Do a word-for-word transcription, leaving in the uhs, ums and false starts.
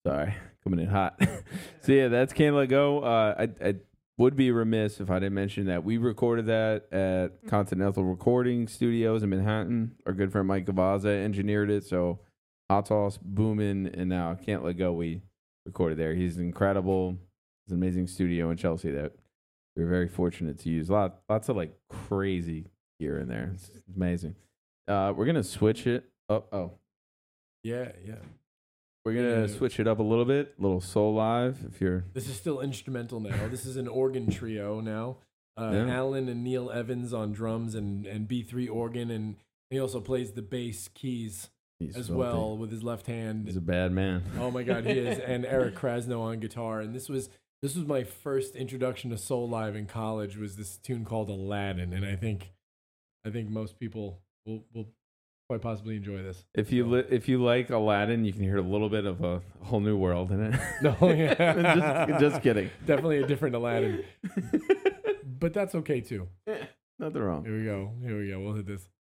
Sorry, coming in hot. So yeah, that's Can't Let Go. Uh, I, I would be remiss if I didn't mention that we recorded that at Continental Recording Studios in Manhattan. Our good friend Mike Gavaza engineered it. So Hot Sauce, Boomin', and now Can't Let Go, we recorded there. He's incredible. It's an amazing studio in Chelsea that we were very fortunate to use. Lot, lots of like crazy gear in there. It's amazing. Uh, we're gonna switch it up. Oh, Yeah, yeah. we're gonna Yeah. switch it up a little bit. A little soul live. If you're This is still instrumental now. This is an organ trio now. Uh, Yeah. Alan and Neil Evans on drums and, and B three organ, and he also plays the bass keys he's as filthy. well with his left hand. He's a bad man. Oh my God, he is. And Eric Krasno on guitar. And this was this was my first introduction to Soul Live in college. Was this tune called Aladdin? And I think I think most people will will quite possibly enjoy this. If you li- if you like Aladdin, you can hear a little bit of a whole new world in it. No, yeah, just, just kidding. definitely a different Aladdin, but that's okay too. Nothing wrong. Here we go. Here we go. We'll hit this.